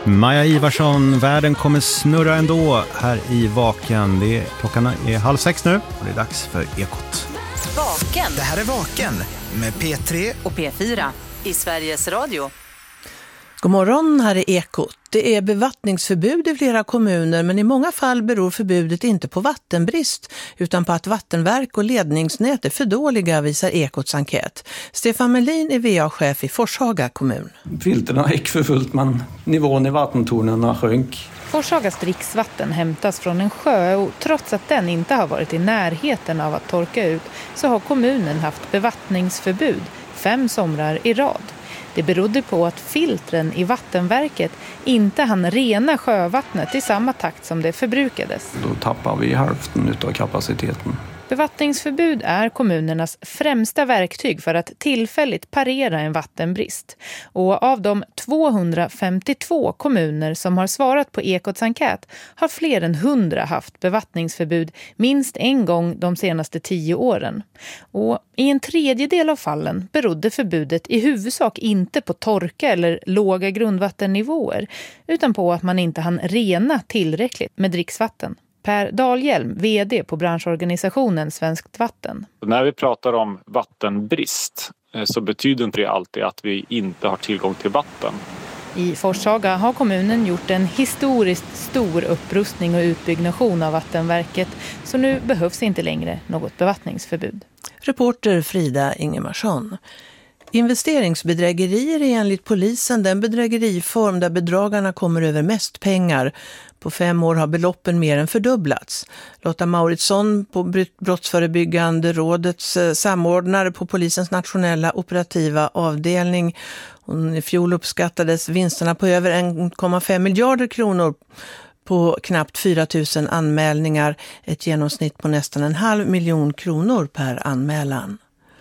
Maja Ivarsson, världen kommer snurra ändå här i Vaken. Klockan är 5:30 nu och det är dags för Ekot. Vaken. Det här är Vaken med P3 och P4 i Sveriges Radio. God morgon, här är Ekot. Det är bevattningsförbud i flera kommuner, men i många fall beror förbudet inte på vattenbrist utan på att vattenverk och ledningsnät är för dåliga, visar Ekots enkät. Stefan Melin är VA-chef i Forshaga kommun. Filterna gick för fullt, men nivån i vattentornen sjönk. Forshagas dricksvatten hämtas från en sjö och trots att den inte har varit i närheten av att torka ut så har kommunen haft bevattningsförbud 5 somrar i rad. Det berodde på att filtren i vattenverket inte hann rena sjövattnet i samma takt som det förbrukades. Då tappar vi hälften av kapaciteten. Bevattningsförbud är kommunernas främsta verktyg för att tillfälligt parera en vattenbrist. Och av de 252 kommuner som har svarat på Ekots enkät har fler än 100 haft bevattningsförbud minst en gång de senaste 10 åren. Och i en tredjedel av fallen berodde förbudet i huvudsak inte på torka eller låga grundvattennivåer utan på att man inte hann rena tillräckligt med dricksvatten. Per Dahlhjelm, vd på branschorganisationen Svenskt Vatten. När vi pratar om vattenbrist så betyder inte det alltid att vi inte har tillgång till vatten. I Forshaga har kommunen gjort en historiskt stor upprustning och utbyggnation av vattenverket, så nu behövs inte längre något bevattningsförbud. Reporter Frida Ingemarsson. Investeringsbedrägerier är enligt polisen den bedrägeriform där bedragarna kommer över mest pengar. På 5 år har beloppen mer än fördubblats. Lotta Mauritsson på Brottsförebyggande rådets samordnare på polisens nationella operativa avdelning. I fjol uppskattades vinsterna på över 1,5 miljarder kronor på knappt 4 000 anmälningar. Ett genomsnitt på nästan 500 000 kronor per anmälan.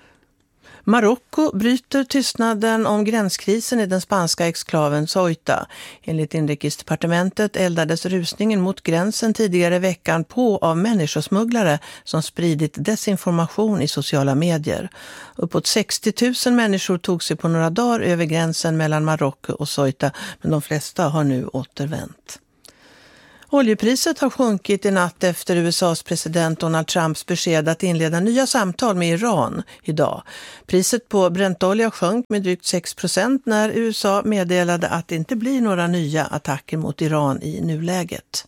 Marocko bryter tystnaden om gränskrisen i den spanska exklaven Ceuta. Enligt inrikesdepartementet eldades rusningen mot gränsen tidigare i veckan på av människosmugglare som spridit desinformation i sociala medier. Uppåt 60 000 människor tog sig på några dagar över gränsen mellan Marocko och Ceuta, men de flesta har nu återvänt. Oljepriset har sjunkit i natt efter USAs president Donald Trumps besked att inleda nya samtal med Iran idag. Priset på bräntolja sjönk med drygt 6% när USA meddelade att det inte blir några nya attacker mot Iran i nuläget.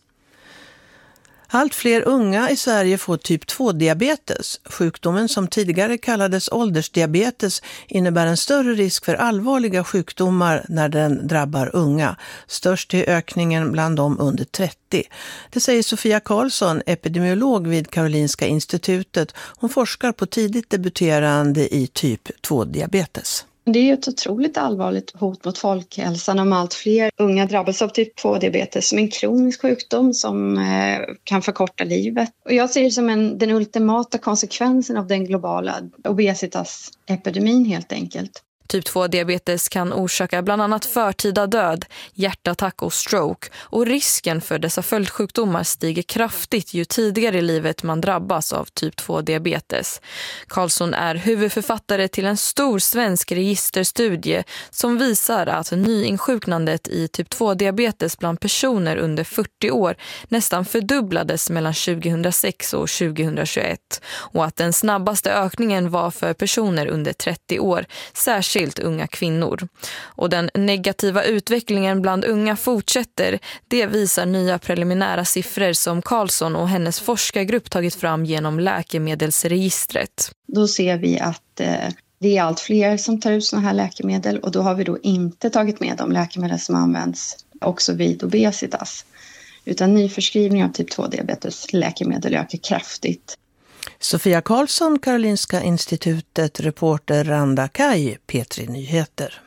Allt fler unga i Sverige får typ 2-diabetes. Sjukdomen som tidigare kallades åldersdiabetes innebär en större risk för allvarliga sjukdomar när den drabbar unga. Störst är ökningen bland dem under 30. Det säger Sofia Karlsson, epidemiolog vid Karolinska institutet. Hon forskar på tidigt debuterande i typ 2-diabetes. Det är ju ett otroligt allvarligt hot mot folkhälsan om allt fler unga drabbas av typ 2-diabetes som en kronisk sjukdom som kan förkorta livet. Och jag ser det som den ultimata konsekvensen av den globala obesitas-epidemin helt enkelt. Typ 2-diabetes kan orsaka bland annat förtida död, hjärtattack och stroke, och risken för dessa följdsjukdomar stiger kraftigt ju tidigare i livet man drabbas av typ 2-diabetes. Karlsson är huvudförfattare till en stor svensk registerstudie som visar att nyinsjuknandet i typ 2-diabetes bland personer under 40 år nästan fördubblades mellan 2006 och 2021 och att den snabbaste ökningen var för personer under 30 år, särskilt unga kvinnor. Och den negativa utvecklingen bland unga fortsätter. Det visar nya preliminära siffror som Karlsson och hennes forskargrupp tagit fram genom läkemedelsregistret. Då ser vi att det är allt fler som tar ut sådana här läkemedel och då har vi då inte tagit med de läkemedel som används också vid obesitas. Utan nyförskrivning av typ 2-diabetes läkemedel ökar kraftigt. Sofia Karlsson, Karolinska institutet, reporter Randa Kaj, P3 Nyheter.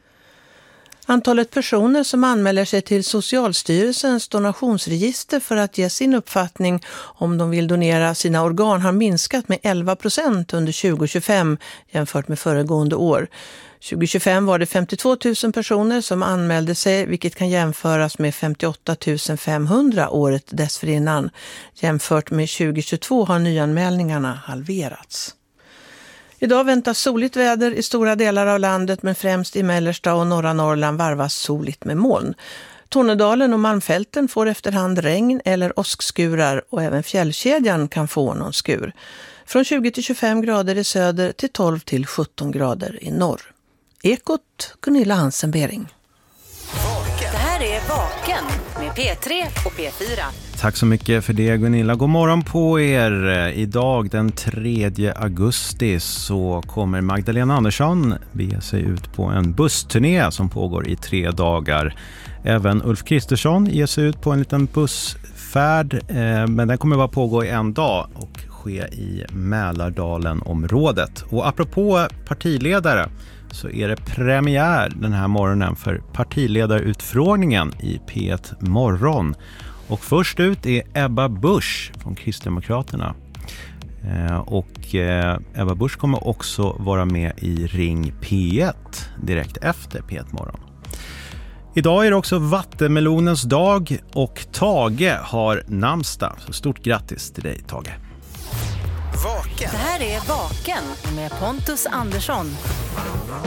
Antalet personer som anmäler sig till Socialstyrelsens donationsregister för att ge sin uppfattning om de vill donera sina organ har minskat med 11% under 2025 jämfört med föregående år. 2025 var det 52 000 personer som anmälde sig, vilket kan jämföras med 58 500 året dessförinnan. Jämfört med 2022 har nyanmälningarna halverats. Idag väntas soligt väder i stora delar av landet, men främst i mellersta och norra Norrland varvas soligt med moln. Tornedalen och Malmfälten får efterhand regn eller åskskurar och även fjällkedjan kan få någon skur. Från 20 till 25 grader i söder till 12 till 17 grader i norr. Ekot, Gunilla Hansen-Bering. Det här är Vaken med P3 och P4. Tack så mycket för det, Gunilla. God morgon på er. Idag den 3 augusti så kommer Magdalena Andersson bege sig ut på en bussturné som pågår i 3 dagar. Även Ulf Kristersson ger sig ut på en liten bussfärd, men den kommer bara pågå i en dag och ske i Mälardalen-området. Och apropå partiledare så är det premiär den här morgonen för partiledarutfrågningen i P1 Morgon. Och först ut är Ebba Busch från Kristdemokraterna. Och Ebba Busch kommer också vara med i Ring P1 direkt efter P1 Morgon. Idag är det också vattenmelonens dag och Tage har namnsdag. Så stort grattis till dig, Tage. Det här är Vaken med Pontus Andersson.